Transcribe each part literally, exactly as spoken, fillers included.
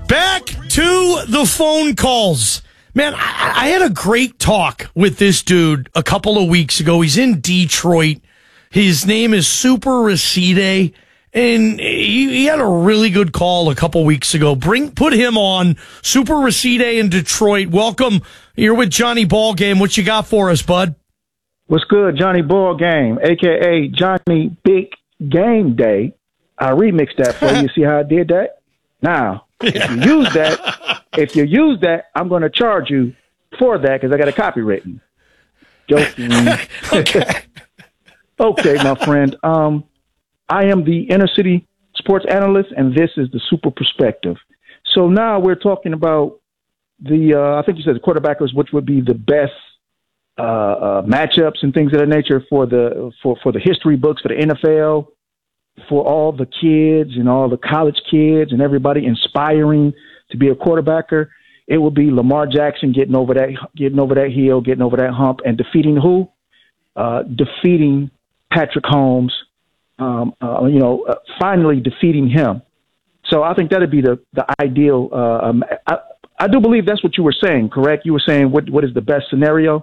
Back to the phone calls. Man, I, I had a great talk with this dude a couple of weeks ago. He's in Detroit. His name is Super Racide, and he, he had a really good call a couple weeks ago. Bring Put him on. Super Racide in Detroit. Welcome. You're with Johnny Ballgame. What you got for us, bud? What's good, Johnny Ballgame, a k a. Johnny Big Game Day. I remixed that for you. See how I did that? Now, if you use that, if you use that, I'm going to charge you for that because I got a copywritten. Joking. Okay. Okay, my friend. Um, I am the inner city sports analyst, and this is the Super Perspective. So now we're talking about the, uh, I think you said the quarterbackers, which would be the best uh, uh, matchups and things of that nature for the for, for the history books for the N F L. For all the kids and all the college kids and everybody inspiring to be a quarterbacker, it will be Lamar Jackson getting over that, getting over that hill, getting over that hump, and defeating who? Uh, defeating Patrick Mahomes. Um, uh, you know, uh, finally defeating him. So I think that'd be the the ideal. Uh, um, I, I do believe that's what you were saying. Correct? You were saying what what is the best scenario?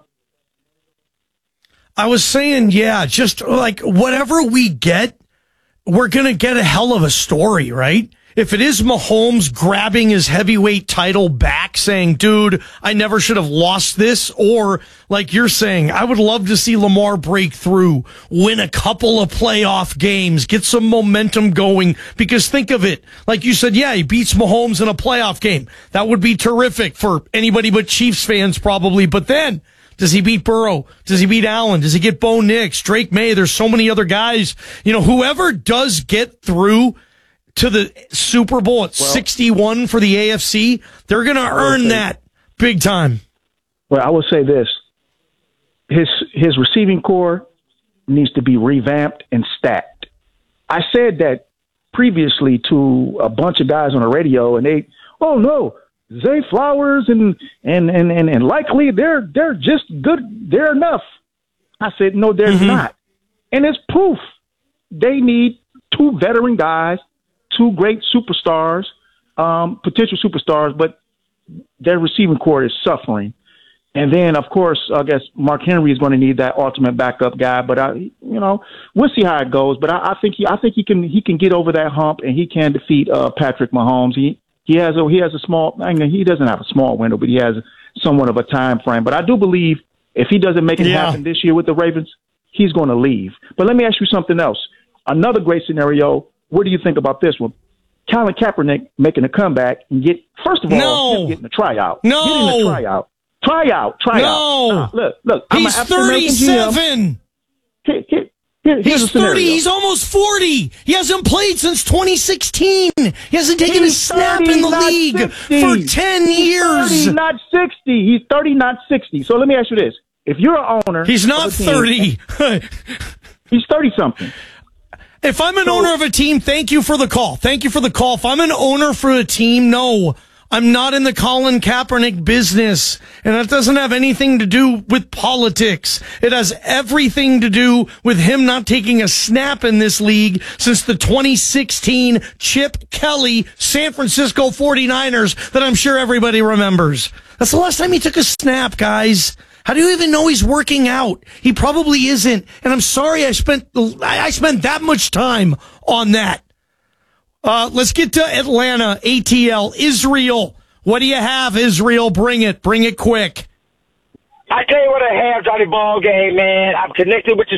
I was saying, yeah, just like whatever we get, we're going to get a hell of a story, right? If it is Mahomes grabbing his heavyweight title back, saying, dude, I never should have lost this, or like you're saying, I would love to see Lamar break through, win a couple of playoff games, get some momentum going, because think of it, like you said, yeah, he beats Mahomes in a playoff game. That would be terrific for anybody but Chiefs fans probably, but then does he beat Burrow? Does he beat Allen? Does he get Bo Nix, Drake May? There's so many other guys. You know, whoever does get through to the Super Bowl at well, sixty-one for the A F C, they're going to earn say, that big time. Well, I will say this. His his receiving core needs to be revamped and stacked. I said that previously to a bunch of guys on the radio, and they, oh, no, Zay Flowers and and, and, and and likely they're they're just good. They're enough. I said, no, they're mm-hmm. not. And it's proof. They need two veteran guys, two great superstars, um, potential superstars, but their receiving core is suffering. And then, of course, I guess Mark Henry is going to need that ultimate backup guy. But I, you know, we'll see how it goes. But I, I think he, I think he can he can get over that hump and he can defeat uh, Patrick Mahomes. He He has a he has a small. I mean, he doesn't have a small window, but he has somewhat of a time frame. But I do believe if he doesn't make it yeah. happen this year with the Ravens, he's going to leave. But let me ask you something else. Another great scenario. What do you think about this one? Colin Kaepernick making a comeback and get first of all no. him getting a tryout. No, getting a tryout. Tryout. Tryout. No, uh, look, look. He's thirty-seven. Here, here, here, he's thirty. He's almost forty. He hasn't played since twenty sixteen. He hasn't taken he's a snap thirty, in the league sixty. for ten he's years. thirty, not sixty. He's thirty, not sixty. So let me ask you this: if you're an owner, he's not thirty. He's thirty something. If I'm an so, owner of a team, thank you for the call. Thank you for the call. If I'm an owner for a team, no. I'm not in the Colin Kaepernick business, and that doesn't have anything to do with politics. It has everything to do with him not taking a snap in this league since the twenty sixteen Chip Kelly San Francisco forty-niners that I'm sure everybody remembers. That's the last time he took a snap, guys. How do you even know he's working out? He probably isn't, and I'm sorry I spent I spent that much time on that. Uh, let's get to Atlanta, A T L, Israel. What do you have, Israel? Bring it. Bring it quick. I tell you what I have, Johnny Ballgame, man. I'm connected with your